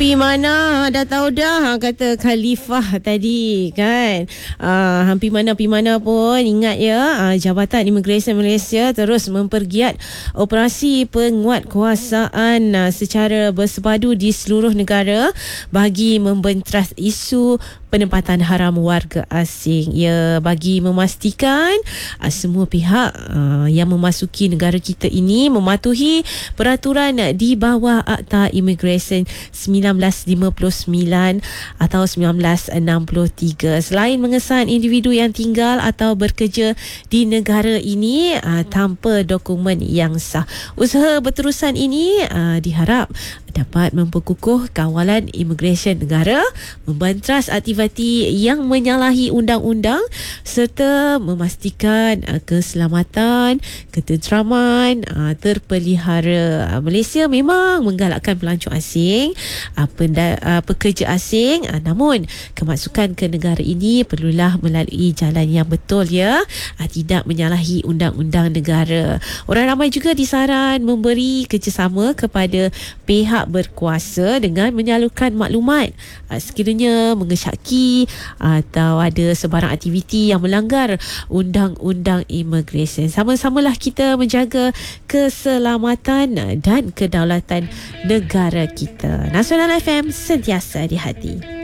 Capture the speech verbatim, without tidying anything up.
Hampi mana? Dah tahu dah kata Khalifah tadi kan. Uh, hampi mana, hampi mana pun ingat ya, uh, Jabatan Imigresen Malaysia terus mempergiat operasi penguatkuasaan uh, secara bersepadu di seluruh negara bagi membentras isu penempatan haram warga asing. Ya, bagi memastikan uh, semua pihak uh, yang memasuki negara kita ini mematuhi peraturan di bawah Akta Imigresen sembilan belas lima puluh sembilan atau sembilan belas enam puluh tiga. Selain mengesan individu yang tinggal atau bekerja di negara ini uh, tanpa dokumen yang sah. Usaha berterusan ini uh, diharap dapat memperkukuh kawalan imigresen negara, membantras aktiviti yang menyalahi undang-undang serta memastikan uh, keselamatan, ketenteraman uh, terpelihara. Uh, Malaysia memang menggalakkan pelancong asing, uh, penda, uh, pekerja asing, uh, namun kemasukan ke negara ini perlulah melalui jalan yang betul ya, uh, tidak menyalahi undang-undang negara. Orang ramai juga disaran memberi kerjasama kepada pihak berkuasa dengan menyalurkan maklumat uh, sekiranya mengesyaki atau ada sebarang aktiviti yang melanggar undang-undang imigresen. Sama-samalah kita menjaga keselamatan dan kedaulatan negara kita. Nasional F M, sentiasa di hati.